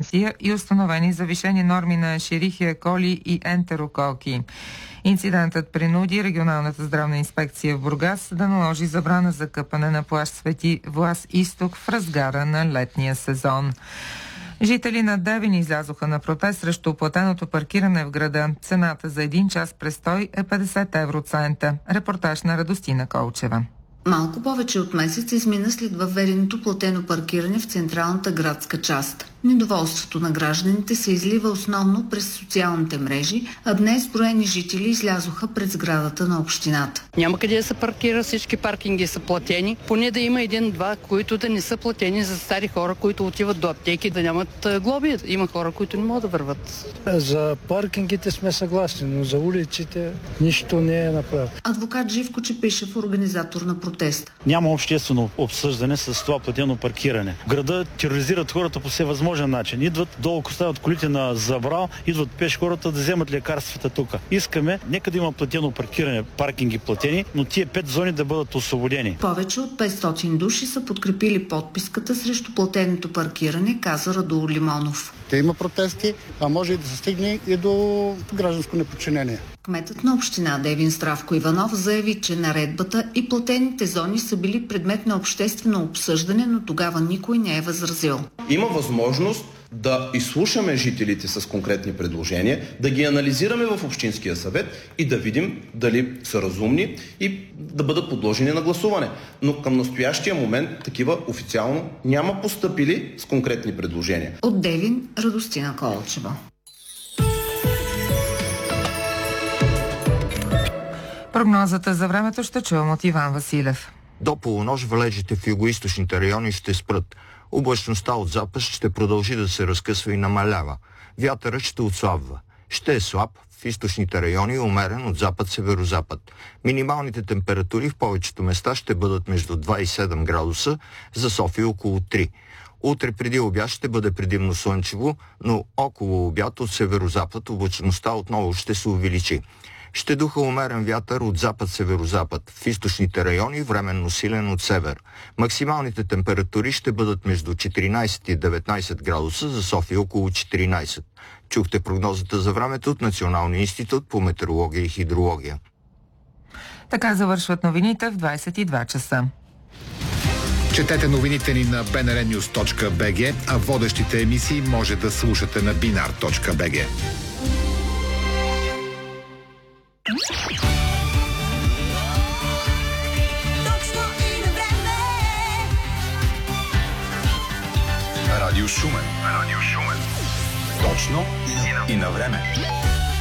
хартия и установени завишени норми на Ешерихия коли и ентерококи. Инцидентът принуди регионалната здравна инспекция в Бургас да наложи забрана за къпане на плаж Свети Влас Изток в разгара на летния сезон. Жители на Девин излязоха на протест срещу платеното паркиране в града. Цената за 1 час престой е 50 евроцента. Репортаж на Радостина Колчева. Малко повече от месец измина след въведеното платено паркиране в централната градска част. Недоволството на гражданите се излива основно през социалните мрежи, а днес броени жители излязоха пред сградата на общината. Няма къде да се паркира, всички паркинги са платени. Поне да има един-два, които да не са платени за стари хора, които отиват до аптеки, да нямат глоби. Има хора, които не могат да върват. За паркингите сме съгласни, но за улиците нищо не е направено. Адвокат Живко Чепишев, организатор на протеста. Няма обществено обсъждане с това платено паркиране. В града тероризират хората по всевъзможен начин. Идват долу, оставят колите на забрал, идват пеш хората да вземат лекарствата тук. Искаме, нека да има платено паркиране, паркинги платени, но тия 5 зони да бъдат освободени. Повече от 500 души са подкрепили подписката срещу платеното паркиране, каза Радул Лимонов. Те има протести, а може и да се стигне и до гражданско неподчинение. Кметът на община Девин Здравко Иванов заяви, че наредбата и платените зони са били предмет на обществено обсъждане, но тогава никой не е възразил. Има възможност да изслушаме жителите с конкретни предложения, да ги анализираме в Общинския съвет и да видим дали са разумни и да бъдат подложени на гласуване. Но към настоящия момент такива официално няма постъпили с конкретни предложения. От Девин, Радостина Колчева. Прогнозата за времето ще чуем от Иван Василев. До полунощ валежите в югоизточните райони ще спрат. Облачността от запад ще продължи да се разкъсва и намалява. Вятърът ще отслабва. Ще е слаб в източните райони и умерен от запад-северозапад. Минималните температури в повечето места ще бъдат между 2 и 7 градуса, за София около 3. Утре преди обяд ще бъде предимно слънчево, но около обяд от северозапад облачността отново ще се увеличи. Ще духа умерен вятър от запад-северозапад, в източните райони временно силен от север. Максималните температури ще бъдат между 14 и 19 градуса, за София около 14. Чухте прогнозата за времето от Националния институт по метеорология и хидрология. Така завършват новините в 22 часа. Четете новините ни на bnrnews.bg, а водещите емисии може да слушате на binar.bg. Радио Шумен. Точно и на време.